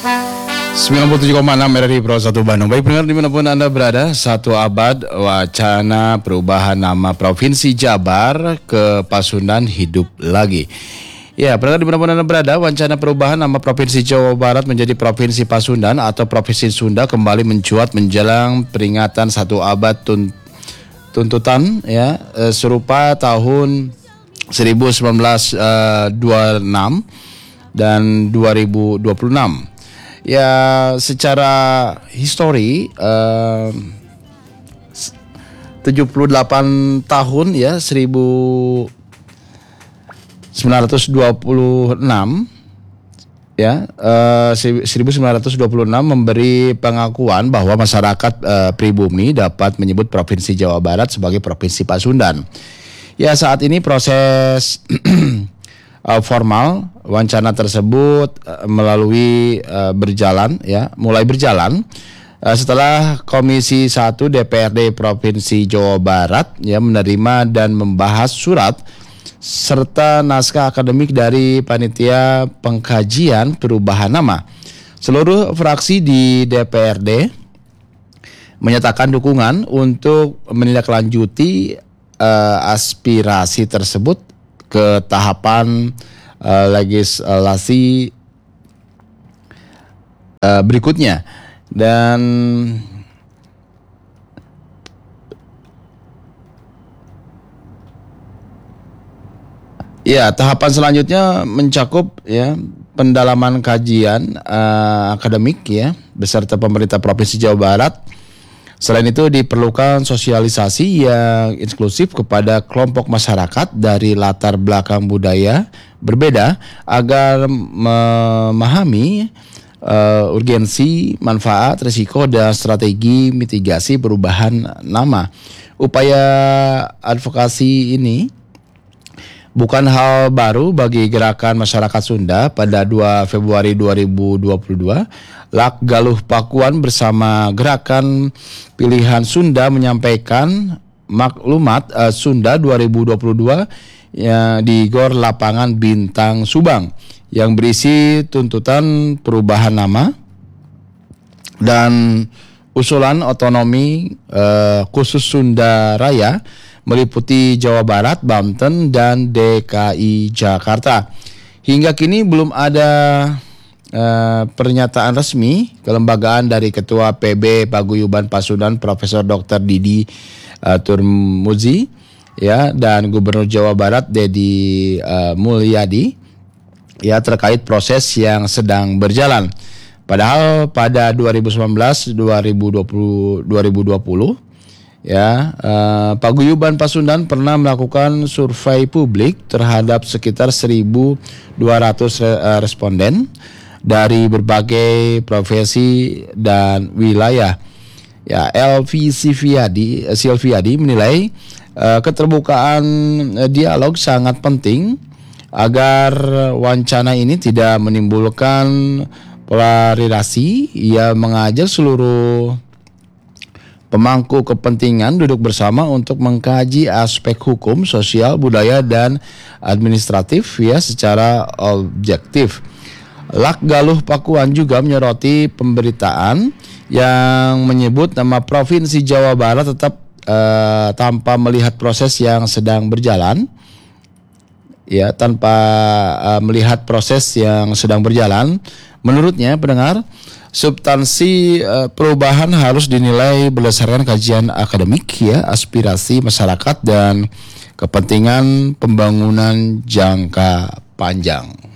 97,6 RRI Pro 1 Bandung. Baik pendengar dimanapun Anda berada, 1 abad wacana perubahan nama Provinsi Jabar ke Pasundan hidup lagi. Ya, pendengar dimanapun Anda berada, wacana perubahan nama Provinsi Jawa Barat menjadi Provinsi Pasundan atau Provinsi Sunda kembali mencuat menjelang peringatan 1 abad tuntutan ya serupa tahun 1926 dan 2026. Ya, secara histori 78 tahun ya 1926 ya 1926 memberi pengakuan bahwa masyarakat pribumi dapat menyebut Provinsi Jawa Barat sebagai Provinsi Pasundan. Ya, saat ini proses formal wacana tersebut mulai berjalan setelah Komisi 1 DPRD Provinsi Jawa Barat ya menerima dan membahas surat serta naskah akademik dari panitia pengkajian perubahan nama. Seluruh fraksi di DPRD menyatakan dukungan untuk menindaklanjuti aspirasi tersebut ke tahapan legislasi berikutnya. Dan ya, tahapan selanjutnya mencakup ya pendalaman kajian akademik ya beserta pemerintah Provinsi Jawa Barat. Selain itu diperlukan sosialisasi yang inklusif kepada kelompok masyarakat dari latar belakang budaya berbeda agar memahami urgensi, manfaat, risiko, dan strategi mitigasi perubahan nama. Upaya advokasi ini bukan hal baru bagi gerakan masyarakat Sunda. Pada 2 Februari 2022, Lak Galuh Pakuan bersama Gerakan Pilihan Sunda menyampaikan maklumat Sunda 2022 ya, di Gor Lapangan Bintang Subang yang berisi tuntutan perubahan nama dan usulan otonomi khusus Sunda Raya meliputi Jawa Barat, Banten, dan DKI Jakarta. Hingga kini belum ada pernyataan resmi kelembagaan dari Ketua PB Paguyuban Pasundan Profesor Dr. Didi Turmuzi ya dan Gubernur Jawa Barat Dedi Mulyadi ya terkait proses yang sedang berjalan. Padahal pada 2019 2020 ya, Paguyuban Pasundan pernah melakukan survei publik terhadap sekitar 1.200 responden dari berbagai profesi dan wilayah. Ya, LV Silviadi menilai keterbukaan dialog sangat penting agar wacana ini tidak menimbulkan polarisasi. Ia mengajak seluruh pemangku kepentingan duduk bersama untuk mengkaji aspek hukum, sosial, budaya, dan administratif ya secara objektif. Lak Galuh Pakuan juga menyoroti pemberitaan yang menyebut nama Provinsi Jawa Barat tetap tanpa melihat proses yang sedang berjalan. Ya, tanpa melihat proses yang sedang berjalan, menurutnya pendengar, substansi perubahan harus dinilai berdasarkan kajian akademik ya, aspirasi masyarakat dan kepentingan pembangunan jangka panjang.